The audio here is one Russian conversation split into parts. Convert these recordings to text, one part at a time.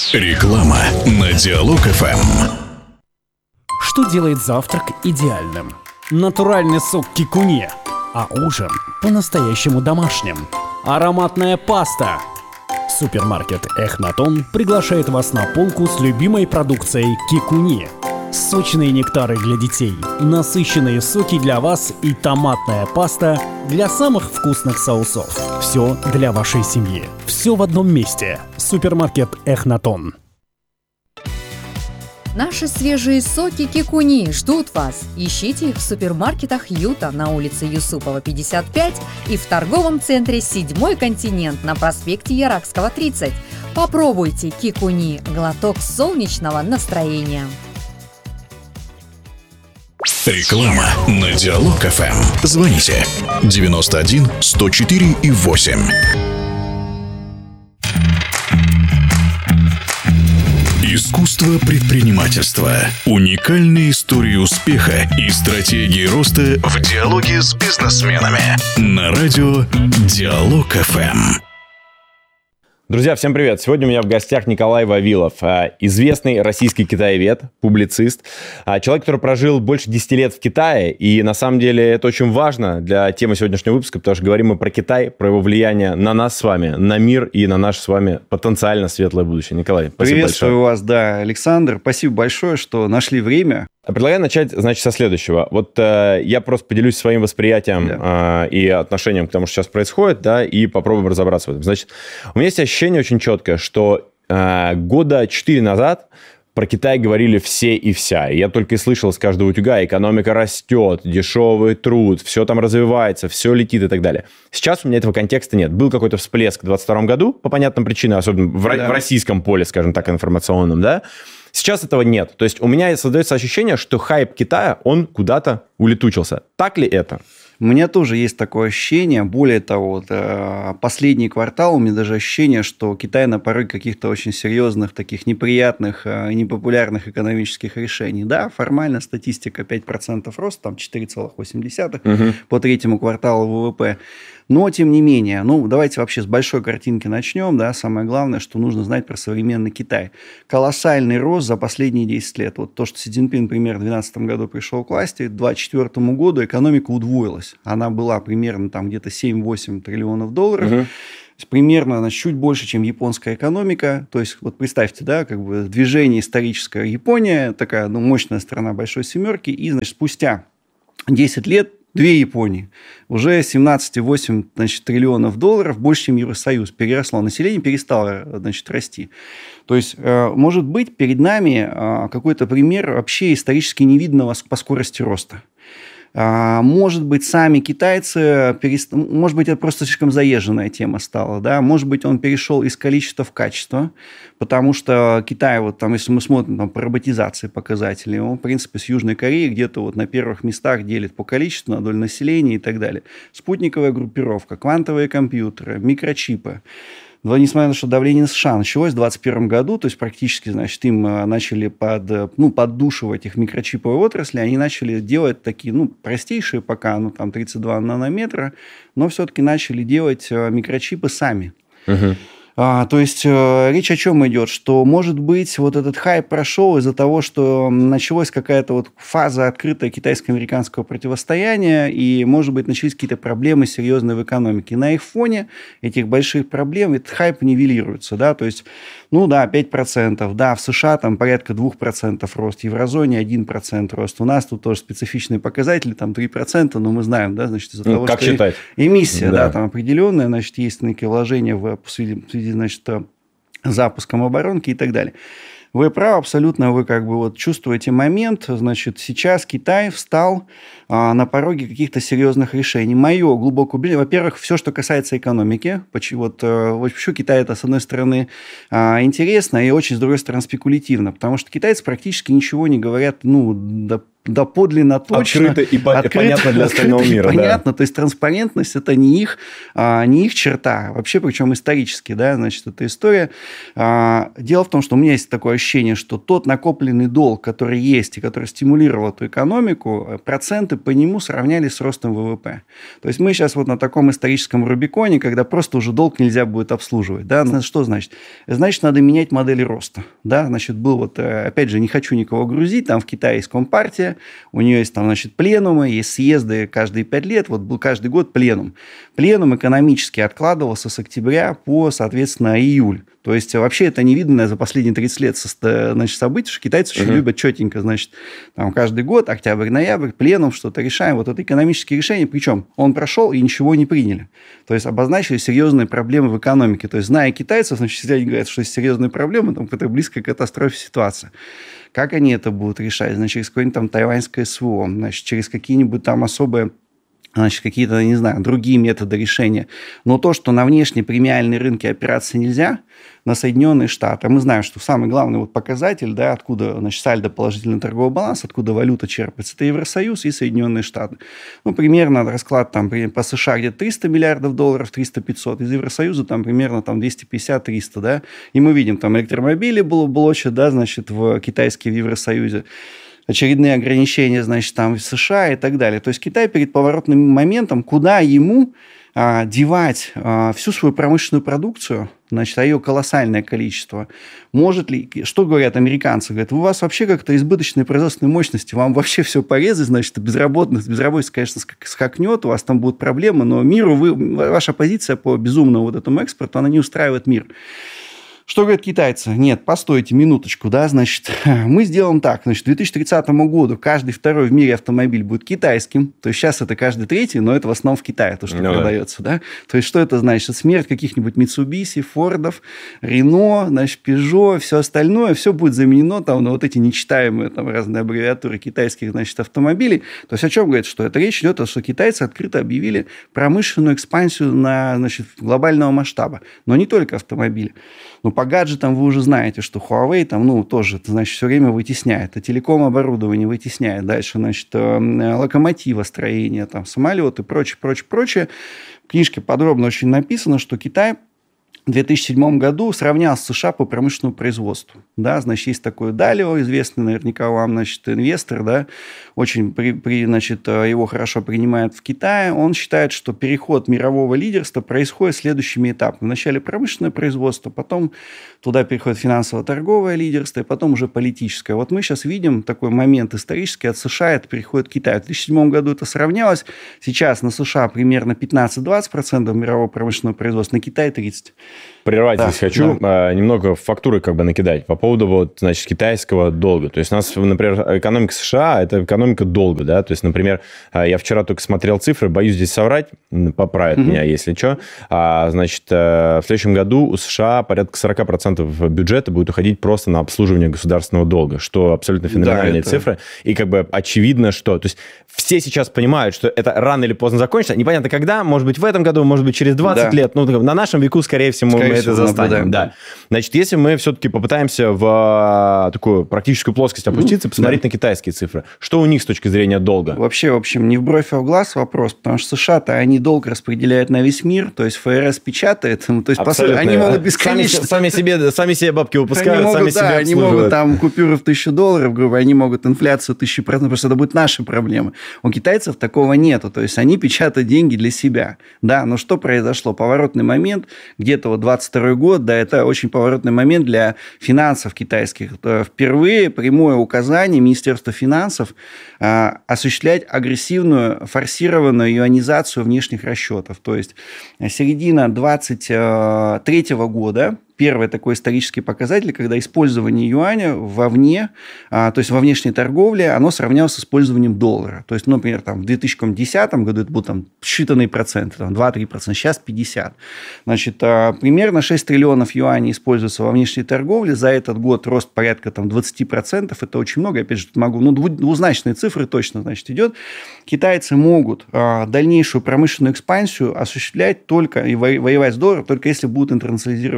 Реклама на Диалог ФМ. Что делает завтрак идеальным? Натуральный сок кикуне, а ужин по-настоящему домашним. Ароматная паста. Супермаркет Эхнатон приглашает вас на полку с любимой продукцией кикуне. Сочные нектары для детей, насыщенные соки для вас и томатная паста для самых вкусных соусов. Все для вашей семьи. Все в одном месте. Супермаркет Эхнатон. Наши свежие соки кикуни ждут вас. Ищите их в супермаркетах Юта на улице Юсупова, 55 и в торговом центре «Седьмой континент» на проспекте Яракского, 30. Попробуйте кикуни – глоток солнечного настроения. Реклама на Диалог ФМ. Звоните 91 104 и 8. Искусство предпринимательства. Уникальные истории успеха и стратегии роста в диалоге с бизнесменами. На радио Диалог ФМ. Друзья, всем привет! Сегодня у меня в гостях Николай Вавилов, известный российский китаевед, публицист, человек, который прожил больше 10 лет в Китае, и на самом деле это очень важно для темы сегодняшнего выпуска, потому что говорим мы про Китай, про его влияние на нас с вами, на мир и на наше с вами потенциально светлое будущее. Николай, спасибо Приветствую большое. вас, да, Александр. Спасибо большое, что нашли время. Предлагаю начать, значит, со следующего. Вот я просто поделюсь своим восприятием и отношением к тому, что сейчас происходит, да, и попробуем разобраться в этом. Значит, у меня есть ощущение очень четкое, что года 4 назад про Китай говорили все и вся. И я только и слышал с каждого утюга: экономика растет, дешевый труд, все там развивается, все летит и так далее. Сейчас у меня этого контекста нет. Был какой-то всплеск в 2022 году, по понятным причинам, особенно в российском поле, скажем так, информационном, да. Сейчас этого нет. То есть у меня создается ощущение, что хайп Китая, он куда-то улетучился. Так ли это? У меня тоже есть такое ощущение. Более того, последний квартал, у меня даже ощущение, что Китай на пороге каких-то очень серьезных, таких неприятных и непопулярных экономических решений. Да, формально статистика 5% роста, там 4,8 по третьему кварталу ВВП. Но, тем не менее, давайте вообще с большой картинки начнем. Да? Самое главное, что нужно знать про современный Китай. Колоссальный рост за последние 10 лет. Вот то, что Си Цзиньпин, например, в 2012 году пришел к власти, к 2024 году экономика удвоилась. Она была примерно там где-то 7-8 триллионов долларов. Примерно чуть больше, чем японская экономика. То есть, вот представьте, да, как бы движение историческое. Япония такая, мощная страна большой семерки. И, значит, спустя 10 лет две Японии. Уже 17,8 триллионов долларов, больше, чем Евросоюз, переросло. Население перестало, расти. То есть, может быть, перед нами какой-то пример вообще исторически невиданного по скорости роста. Может быть, сами китайцы, может быть, это просто слишком заезженная тема стала, да, может быть, он перешел из количества в качество, потому что Китай, вот там, если мы смотрим по роботизации показателей, он, в принципе, с Южной Кореей где-то вот на первых местах делит по количеству, на долю населения и так далее. Спутниковая группировка, квантовые компьютеры, микрочипы. Несмотря на то, что давление на США началось в 2021 году, то есть практически, значит, им начали поддушивать их микрочиповые отрасли, они начали делать такие, простейшие пока, там 32 нанометра, но все-таки начали делать микрочипы сами. То есть речь о чем идет? Что, может быть, вот этот хайп прошел из-за того, что началась какая-то вот фаза открытого китайско-американского противостояния, и, может быть, начались какие-то проблемы серьезные в экономике. И на их фоне этих больших проблем этот хайп нивелируется. Да? То есть, 5%, да, в США там порядка 2% рост, в еврозоне 1% рост. У нас тут тоже специфичные показатели, там 3%, но мы знаем, да, значит, из-за того, как что считать? Эмиссия, да, там определенная, значит, есть некие вложения в связи, значит, запуском оборонки и так далее. Вы правы абсолютно, вы как бы вот чувствуете момент, значит, сейчас Китай встал на пороге каких-то серьезных решений. Мое глубокое убеждение, во-первых, все, что касается экономики, почему Китай это, с одной стороны, интересно и очень, с другой стороны, спекулятивно, потому что китайцы практически ничего не говорят, доподлинно точно. Открыто и понятно для остального мира. Понятно, то есть транспарентность – это не их черта, вообще причем исторически, да, значит, эта история. Дело в том, что у меня есть такое ощущение, что тот накопленный долг, который есть и который стимулировал эту экономику, проценты по нему сравнялись с ростом ВВП. То есть мы сейчас вот на таком историческом Рубиконе, когда просто уже долг нельзя будет обслуживать, да, что значит? Значит, надо менять модели роста, да, значит, был вот, опять же, не хочу никого грузить, там в Китае есть Компартия, у нее есть там, значит, пленумы, есть съезды каждые 5 лет, вот был каждый год пленум. Пленум экономически откладывался с октября по, соответственно, июль. То есть вообще это не видно за последние 30 лет значит, событий, что китайцы очень любят четенько, значит, там каждый год, октябрь-ноябрь, пленум, что-то решаем. Вот это экономические решения, причем он прошел и ничего не приняли. То есть обозначили серьезные проблемы в экономике. То есть зная китайцев, значит, если они говорят, что есть серьезные проблемы, там какая-то близкая к катастрофе ситуация. Как они это будут решать? Значит, через какое-нибудь там тайваньское СВО, значит, через какие-нибудь там особые, значит, какие-то, не знаю, другие методы решения. Но то, что на внешние премиальные рынки опираться нельзя, на Соединенные Штаты. А мы знаем, что самый главный вот показатель, да, откуда, значит, сальдо положительный торговый баланс, откуда валюта черпается, это Евросоюз и Соединенные Штаты. Ну, примерно расклад там по США где-то 300 миллиардов долларов, 300-500. Из Евросоюза там примерно там 250-300, да. И мы видим, там электромобили было блочат, да, значит, в китайские в Евросоюзе. Очередные ограничения, значит, там в США и так далее. То есть Китай перед поворотным моментом, куда ему девать всю свою промышленную продукцию, значит, а ее колоссальное количество. Может ли, что говорят американцы? Говорят, у вас вообще как-то избыточные производственные мощности, вам вообще все порезать, значит, безработица, конечно, скакнет, у вас там будут проблемы, но миру ваша позиция по безумному вот этому экспорту, она не устраивает мир. Что говорят китайцы? Нет, постойте минуточку, да, значит, мы сделаем так, значит, к 2030 году каждый второй в мире автомобиль будет китайским, то есть сейчас это каждый третий, но это в основном в Китае, то, что продается, да. То есть что это значит? Смерть каких-нибудь Mitsubishi, Фордов, Renault, значит, Peugeot, все остальное, все будет заменено там на вот эти нечитаемые там разные аббревиатуры китайских, значит, автомобилей. То есть о чем говорит? Что это речь идет, что китайцы открыто объявили промышленную экспансию на, значит, глобального масштаба, но не только автомобили. Ну, по гаджетам вы уже знаете, что Huawei там, ну, тоже, значит, все время вытесняет. А телеком-оборудование вытесняет. Дальше, значит, локомотивостроение, там, самолеты, прочее. В книжке подробно очень написано, что Китай в 2007 году сравнял с США по промышленному производству. Да, значит, есть такой Далио, известный наверняка вам, значит, инвестор, да, очень, значит, его хорошо принимают в Китае. Он считает, что переход мирового лидерства происходит следующими этапами. Вначале промышленное производство, потом туда переходит финансово-торговое лидерство, и потом уже политическое. Вот мы сейчас видим такой момент исторический, от США это переходит к Китаю. В 2007 году это сравнялось. Сейчас на США примерно 15-20% мирового промышленного производства, на Китай 30%. Прервать здесь хочу, немного фактуры как бы накидать по поводу вот, значит, китайского долга. То есть у нас, например, экономика США – это экономика долга, да, то есть, например, я вчера только смотрел цифры, боюсь здесь соврать, поправят меня, если что, значит, в следующем году у США порядка 40% бюджета будет уходить просто на обслуживание государственного долга, что абсолютно феноменальные цифры, и как бы очевидно, что, то есть все сейчас понимают, что это рано или поздно закончится, непонятно когда, может быть в этом году, может быть через 20 лет, ну, на нашем веку, скорее всего, мы это застанем. Да. Значит, если мы все-таки попытаемся в такую практическую плоскость опуститься, посмотреть на китайские цифры, что у них с точки зрения долга? Вообще, в общем, не в бровь, а в глаз вопрос, потому что США-то они долг распределяют на весь мир, то есть ФРС печатает, то есть по сути, они могут бесконечно... Сами себе бабки выпускают, могут, сами себе они могут там купюры в $1000, грубо, они могут инфляцию 1000%, потому что это будет наши проблемы. У китайцев такого нету, то есть они печатают деньги для себя. Да, но что произошло? Поворотный момент, где-то вот 22 год, да, это очень поворотный момент для финансов китайских. Впервые прямое указание Министерства финансов осуществлять агрессивную, форсированную юанизацию внешних расчетов. То есть середина 2023 года, первый такой исторический показатель, когда использование юаня вовне, то есть во внешней торговле, оно сравнялось с использованием доллара. То есть, например, там, в 2010 году это будут там, считанные проценты, там, 2-3%, сейчас 50%. Значит, примерно 6 триллионов юаней используется во внешней торговле. За этот год рост порядка там, 20%. Это очень много. Опять же, могу, двузначные цифры точно, значит, идет. Китайцы могут дальнейшую промышленную экспансию осуществлять только и воевать с долларом, только если будут интернационализировать юань. То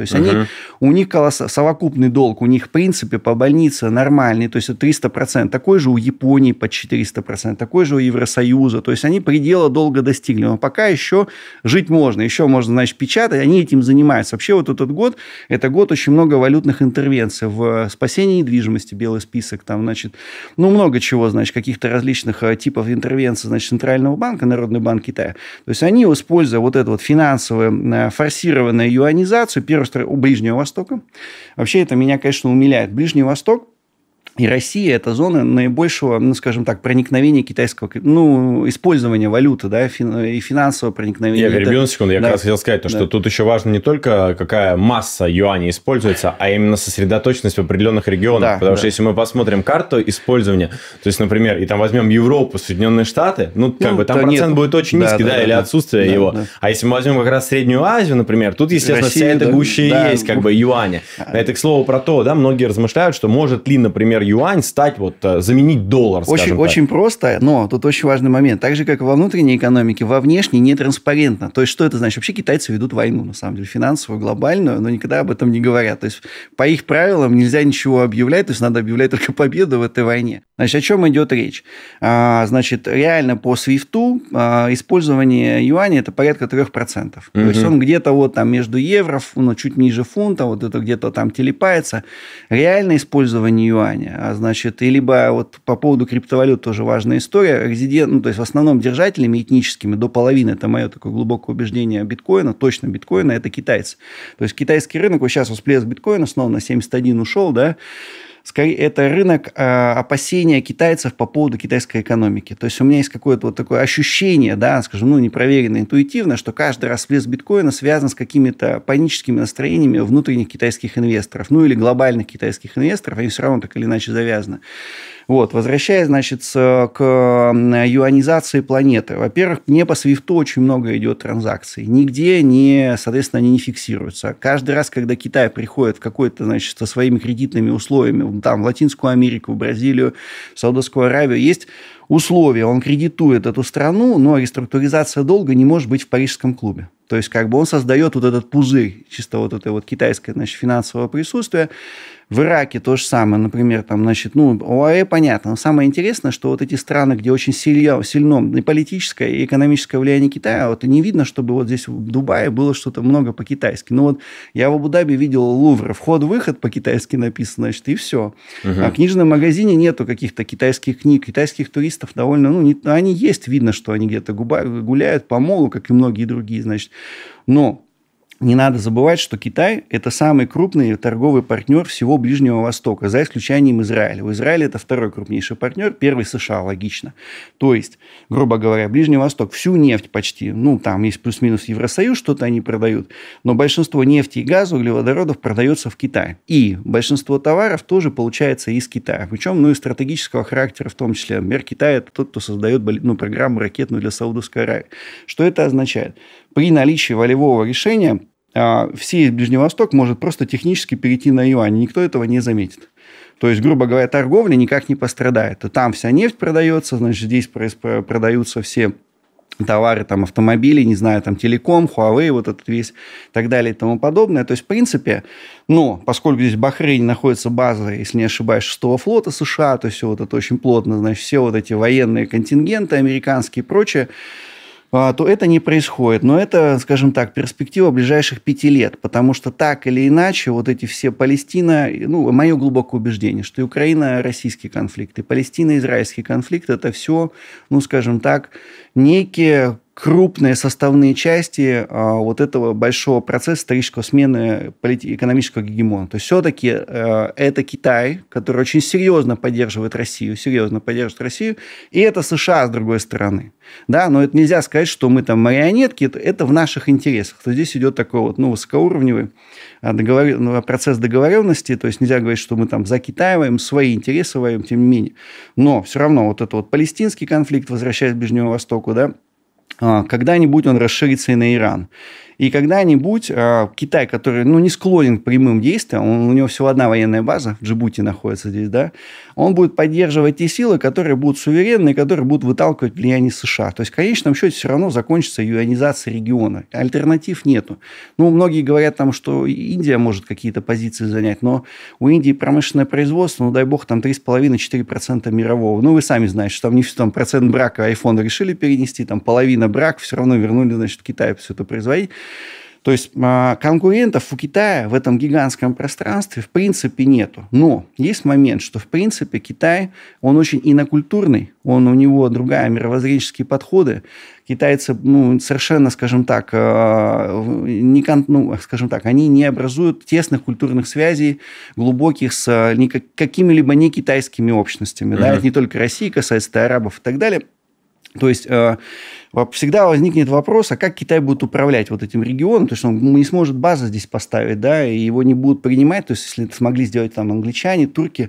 То есть у них совокупный долг, у них, в принципе, по больнице нормальный, то есть это 300%, такой же у Японии под 400%, такой же у Евросоюза. То есть они предела долга достигли, но пока еще жить можно, еще можно, значит, печатать, они этим занимаются. Вообще вот этот год, это год очень много валютных интервенций в спасении недвижимости, белый список, там, значит, ну, много чего, значит, каких-то различных типов интервенций, значит, Центрального банка, Народный банк Китая. То есть они, используя вот эту вот финансовую форсированную юанизацию, у Ближнего Востока, вообще это меня, конечно, умиляет. Ближний Восток и Россия – это зона наибольшего, ну, скажем так, проникновения китайского, ну, использования валюты, да, и финансового проникновения. Я перебью на секунду. Я как раз хотел сказать, что тут еще важно не только какая масса юаней используется, а именно сосредоточенность в определенных регионах. Потому что если мы посмотрим карту использования, то есть, например, и там возьмем Европу, Соединенные Штаты, ну, как бы там процент будет очень низкий, или отсутствие его. Да. А если мы возьмем как раз Среднюю Азию, например, тут, естественно, Россия, вся эта гуща и есть, как бы, юани. Это, к слову, про то, да, многие размышляют, что может ли, например, юань стать, заменить доллар, скажем так. Очень просто, но тут очень важный момент. Так же, как и во внутренней экономике, во внешней нетранспарентно. То есть, что это значит? Вообще китайцы ведут войну, на самом деле, финансовую, глобальную, но никогда об этом не говорят. То есть, по их правилам нельзя ничего объявлять, то есть, надо объявлять только победу в этой войне. Значит, о чем идет речь? Значит, реально по свифту использование юаня – это порядка 3%. То есть, он где-то вот там между евро, ну, чуть ниже фунта, вот это где-то там телепается. Реальное использование юаня, значит, и либо вот по поводу криптовалют тоже важная история. Ну, то есть, в основном держателями этническими до половины, это мое такое глубокое убеждение биткоина, точно биткоина, это китайцы. То есть, китайский рынок, вот сейчас всплеск биткоина снова на 71 ушел, да, скорее, это рынок опасения китайцев по поводу китайской экономики. То есть, у меня есть какое-то вот такое ощущение, да, скажем, ну, непроверенно, интуитивно, что каждый раз всплеск биткоина связан с какими-то паническими настроениями внутренних китайских инвесторов, ну, или глобальных китайских инвесторов, они все равно так или иначе завязаны. Вот, возвращаясь, значит, к юанизации планеты. Во-первых, не по свифту очень много идет транзакций. Нигде не, соответственно, они не фиксируются. Каждый раз, когда Китай приходит в какой-то, значит, со своими кредитными условиями, там, в Латинскую Америку, в Бразилию, в Саудовскую Аравию, есть условия, он кредитует эту страну, но реструктуризация долга не может быть в Парижском клубе. То есть, как бы он создает вот этот пузырь, чисто вот это вот китайское, значит, финансового присутствия. В Ираке то же самое, например, там, значит, ну, ОАЭ понятно, но самое интересное, что вот эти страны, где очень сильно и политическое, и экономическое влияние Китая, вот и не видно, чтобы вот здесь в Дубае было что-то много по-китайски. Ну, вот я в Абу-Даби видел Лувр, вход-выход по-китайски написано, значит, и все. А в книжном магазине нету каких-то китайских книг, китайских туристов довольно, ну, они есть, видно, что они где-то гуляют по молу, как и многие другие, значит, но не надо забывать, что Китай – это самый крупный торговый партнер всего Ближнего Востока, за исключением Израиля. У Израиля это второй крупнейший партнер, первый США, логично. То есть, грубо говоря, Ближний Восток, всю нефть почти, ну, там есть плюс-минус Евросоюз, что-то они продают, но большинство нефти и газа, углеводородов продается в Китае. И большинство товаров тоже получается из Китая. Причем, ну, и стратегического характера в том числе. Например, Китай – это тот, кто создает, ну, программу ракетную для Саудовской Аравии. Что это означает? При наличии волевого решения весь Ближний Восток может просто технически перейти на юань, никто этого не заметит. То есть, грубо говоря, торговля никак не пострадает. Там вся нефть продается, значит, здесь продаются все товары, там, автомобили, не знаю, там, телеком, Huawei, вот этот весь, и так далее и тому подобное. То есть, в принципе, но поскольку здесь в Бахрейне находится база, если не ошибаюсь, 6-го флота США, то есть, все вот это очень плотно, значит, все вот эти военные контингенты американские и прочее, то это не происходит. Но это, скажем так, перспектива ближайших 5 лет, потому что так или иначе вот эти все Палестина, ну, мое глубокое убеждение, что и Украина-российский конфликт, и Палестино-израильский конфликт – это все, ну, скажем так, некие крупные составные части вот этого большого процесса исторического смены экономического гегемона. То есть, все-таки это Китай, который очень серьезно поддерживает Россию, и это США с другой стороны. Да, но это нельзя сказать, что мы там марионетки, это в наших интересах. То здесь идет такой вот, ну, высокоуровневый процесс договоренности, то есть, нельзя говорить, что мы там закитаиваем, свои интересы воюем, тем не менее. Но все равно вот этот вот палестинский конфликт, возвращаясь к Ближнему Востоку, да, когда-нибудь он расширится и на Иран. И когда-нибудь Китай, который не склонен к прямым действиям, у него всего одна военная база, в Джибути находится здесь, да, он будет поддерживать те силы, которые будут суверенны, которые будут выталкивать влияние США. То есть, в конечном счете, все равно закончится юанизация региона. Альтернатив нету. Многие говорят, что Индия может какие-то позиции занять, но у Индии промышленное производство, дай бог, 3,5-4% мирового. Вы сами знаете, что там процент брака iPhone решили перенести, половина брак, все равно вернули, в Китай все это производить. То есть конкурентов у Китая в этом гигантском пространстве в принципе нету. Но есть момент, что в принципе Китай, он очень инокультурный, у него другая мировоззренческие подходы. Китайцы, совершенно, они не образуют тесных культурных связей, глубоких с какими-либо не китайскими общностями. Да? Это не только России касается, арабов и так далее. То есть всегда возникнет вопрос, а как Китай будет управлять этим регионом, то есть он не сможет базы здесь поставить, да, и его не будут принимать, то есть если это смогли сделать англичане, турки,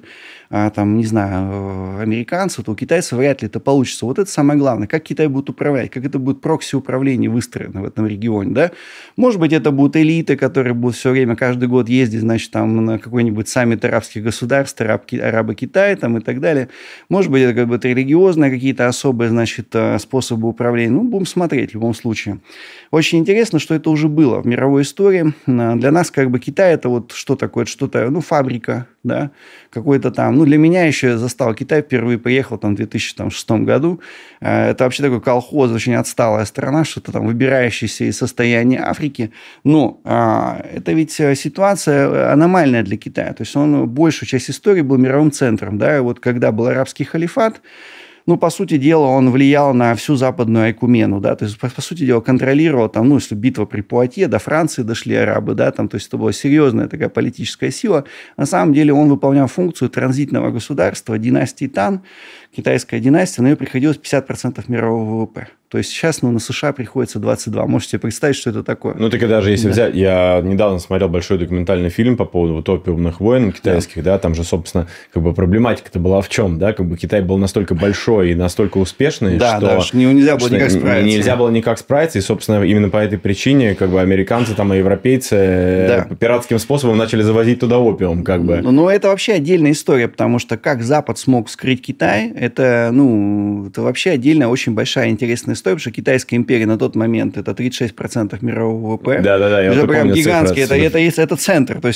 американцы, то у китайцев вряд ли это получится. Это самое главное, как Китай будет управлять, как это будет прокси-управление выстроено в этом регионе, да. Может быть, это будут элиты, которые будут все время, каждый год ездить, на какой-нибудь саммит арабских государств, арабо-Китай, и так далее. Может быть, это религиозные какие-то особые, способы управления. Будем смотреть в любом случае. Очень интересно, что это уже было в мировой истории. Для нас Китай это что такое? Это что-то, фабрика, да, какой-то для меня еще я застал Китай, впервые приехал в 2006 году. Это вообще такой колхоз, очень отсталая страна, что-то выбирающееся из состояния Африки. Но это ведь ситуация аномальная для Китая. То есть он большую часть истории был мировым центром, да, и когда был арабский халифат, по сути дела, он влиял на всю западную Айкумену, да, то есть, по сути дела, контролировал, если битва при Пуатье, до Франции дошли арабы, да, то есть, это была серьезная такая политическая сила. На самом деле, он выполнял функцию транзитного государства, династии Тан, китайская династия, на нее приходилось 50% мирового ВВП. То есть сейчас на США приходится 22. Можете себе представить, что это такое? Так и даже если взять... Я недавно смотрел большой документальный фильм по поводу опиумных войн китайских, да, там же, собственно, проблематика-то была в чем, да, Китай был настолько большой и настолько успешный, что нельзя было никак справиться. Нельзя было никак справиться, и, собственно, именно по этой причине, американцы и европейцы пиратским способом начали завозить туда опиум, Но это вообще отдельная история, потому что как Запад смог скрыть Китай, это вообще отдельная, очень большая, интересная история, потому что Китайская империя на тот момент это 36% мирового ВВП. Да, это прям гигантский, это центр. То есть,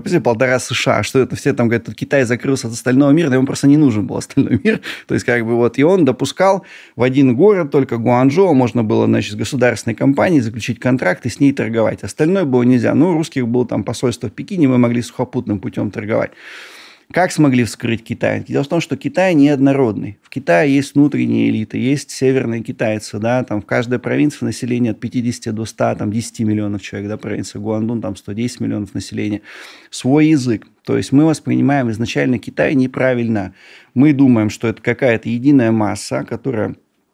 1,5 США. Что это? Все говорят, Китай закрылся от остального мира, но ему просто не нужен был остальной мир. То есть, и он допускал в один город, только Гуанчжоу, можно было, с государственной компанией заключить контракт и с ней торговать. Остальное было нельзя. У русских было посольство в Пекине, мы могли сухопутным путем торговать. Как смогли вскрыть Китай? Дело в том, что Китай неоднородный. В Китае есть внутренние элиты, есть северные китайцы, да, в каждой провинции население от 50 до 100, 10 миллионов человек, да, провинция Гуандун, 110 миллионов населения. Свой язык. То есть мы воспринимаем изначально Китай неправильно. Мы думаем, что это какая-то единая масса, которая...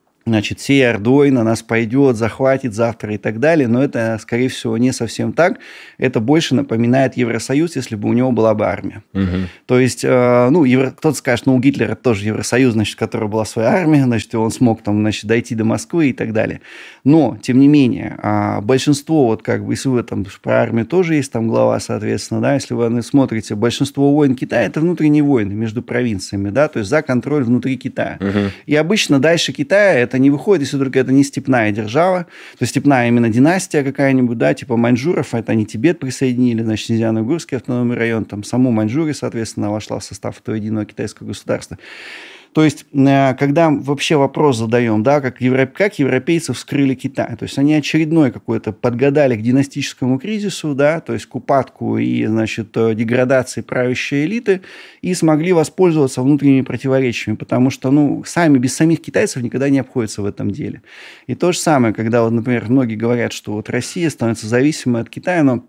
всей ордой на нас пойдет, захватит завтра и так далее. Но это, скорее всего, не совсем так. Это больше напоминает Евросоюз, если бы у него была бы армия. То есть, кто-то скажет, у Гитлера тоже Евросоюз, у которого была своя армия, и он смог дойти до Москвы и так далее. Но, тем не менее, большинство, если вы про армию тоже есть глава, соответственно, да, если вы смотрите, большинство войн Китая – это внутренние войны между провинциями, да, то есть за контроль внутри Китая. И обычно дальше Китая это не выходит, если только это не степная держава, то есть степная именно династия какая-нибудь, да, типа маньчжуров, это они Тибет присоединили, Синьцзян-Уйгурский автономный район, саму Маньчжурия, соответственно, вошла в состав этого единого китайского государства. То есть, когда вообще вопрос задаем, да, как европейцы вскрыли Китай, то есть, они очередной какой-то подгадали к династическому кризису, да, то есть, к упадку и, деградации правящей элиты и смогли воспользоваться внутренними противоречиями, потому что, без самих китайцев никогда не обходится в этом деле. И то же самое, когда, например, многие говорят, что Россия становится зависимой от Китая, но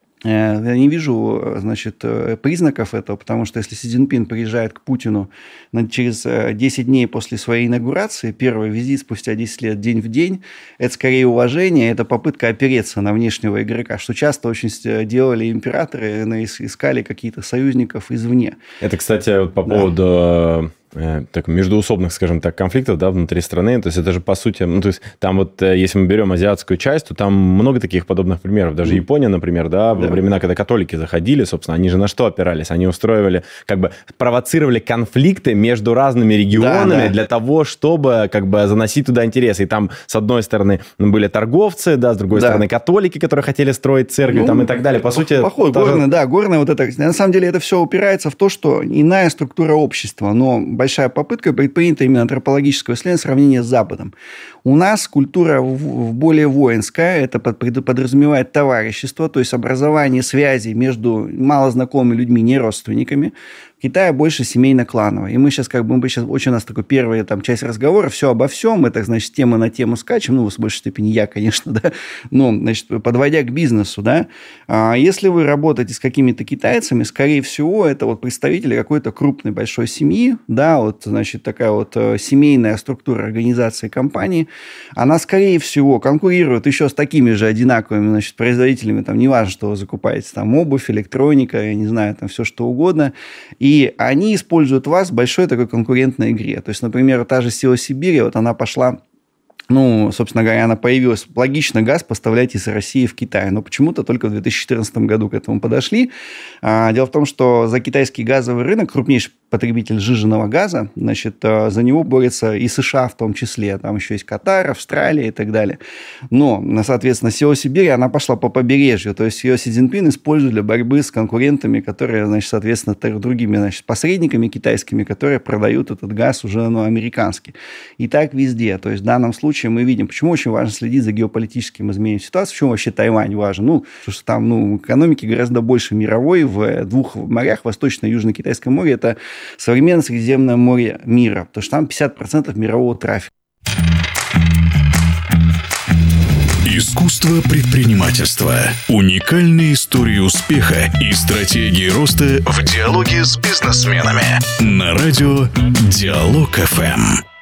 я не вижу, признаков этого, потому что если Си Цзиньпин приезжает к Путину через 10 дней после своей инаугурации, первый визит спустя 10 лет день в день, это скорее уважение, это попытка опереться на внешнего игрока, что часто очень делали императоры, искали какие-то союзников извне. Это, кстати, по поводу междуусобных, скажем так, конфликтов, да, внутри страны. То есть это же, по сути, ну, то есть там вот, если мы берем азиатскую часть, то там много таких подобных примеров. Даже Япония, например, да, во времена, когда католики заходили, собственно, они же на что опирались? Они устроивали, как бы, провоцировали конфликты между разными регионами для того, чтобы, как бы, заносить туда интересы. И там, с одной стороны, были торговцы, да, с другой стороны, католики, которые хотели строить церкви, там и так далее. По сути... Горная вот это... На самом деле это все упирается в то, что иная структура общества, но большая попытка предпринята именно антропологического исследования сравнения с Западом. У нас культура более воинская, это подразумевает товарищество, то есть образование связей между малознакомыми людьми, не родственниками. В Китае больше семейно-кланово. И мы сейчас очень у нас такой первая там часть разговора, все обо всем, это, значит, тема на тему скачем, ну, в большей степени я, конечно, да, но, значит, подводя к бизнесу, да, если вы работаете с какими-то китайцами, скорее всего, это вот представители какой-то крупной большой семьи, да, вот, значит, такая вот семейная структура организации компании, она, скорее всего, конкурирует еще с такими же одинаковыми, значит, производителями, там, неважно, что вы закупаете, там, обувь, электроника, я не знаю, там, все что угодно, и они используют вас в большой такой конкурентной игре. То есть, например, та же Сила Сибири, вот она пошла, ну, собственно говоря, она появилась, логично газ поставлять из России в Китай, но почему-то только в 2014 году к этому подошли. Дело в том, что за китайский газовый рынок, крупнейший потребитель сжиженного газа, значит, за него борется и США в том числе, там еще есть Катар, Австралия и так далее. Но, соответственно, Сила Сибири, она пошла по побережью, то есть ее Си Цзиньпин использует для борьбы с конкурентами, которые, значит, соответственно, другими, значит, посредниками китайскими, которые продают этот газ уже, ну, американский. И так везде. То есть в данном случае мы видим, почему очень важно следить за геополитическим изменением ситуации, почему вообще Тайвань важен. Ну, потому что там, ну, экономики гораздо больше мировой в двух морях, Восточное и Южно-Китайское море, это современное Средиземное море мира, потому что там 50% мирового трафика. Искусство предпринимательства. Уникальные истории успеха и стратегии роста в диалоге с бизнесменами. На радио Диалог ФМ.